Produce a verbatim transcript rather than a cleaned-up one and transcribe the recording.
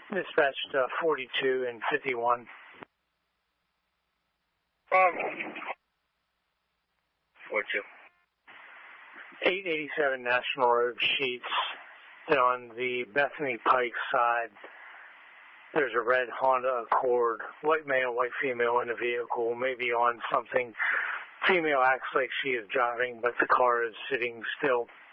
Dispatched uh, forty-two and fifty-one. Um, forty-two. eight eighty-seven National Road Sheets. And on the Bethany Pike side, there's a red Honda Accord, white male, white female in the vehicle, maybe on something. Female acts like she is driving, but the car is sitting still.